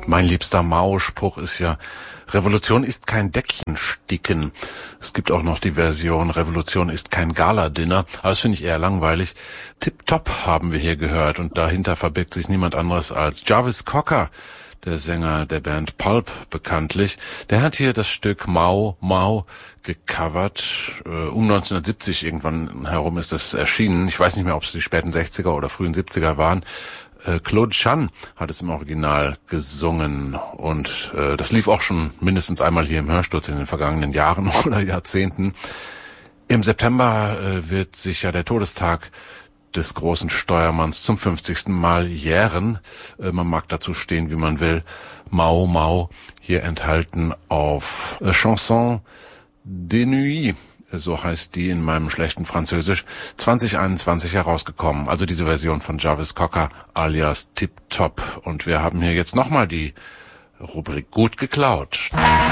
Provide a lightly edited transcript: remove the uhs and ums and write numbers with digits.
Mein liebster Mao-Spruch ist ja, Revolution ist kein Deckchensticken. Es gibt auch noch die Version, Revolution ist kein Gala-Dinner. Aber das finde ich eher langweilig. Tip-Top haben wir hier gehört und dahinter verbirgt sich niemand anderes als Jarvis Cocker, der Sänger der Band Pulp bekanntlich. Der hat hier das Stück Mao Mao gecovert. Um 1970 irgendwann herum ist das erschienen. Ich weiß nicht mehr, ob es die späten 60er oder frühen 70er waren. Claude Chan hat es im Original gesungen und das lief auch schon mindestens einmal hier im Hörsturz in den vergangenen Jahren oder Jahrzehnten. Im September wird sich ja der Todestag des großen Steuermanns zum 50. Mal jähren. Man mag dazu stehen, wie man will. Mao Mao, hier enthalten auf Chanson des Nuits, so heißt die in meinem schlechten Französisch, 2021 herausgekommen. Also diese Version von Jarvis Cocker alias Tip Top. Und wir haben hier jetzt nochmal die Rubrik Gut geklaut.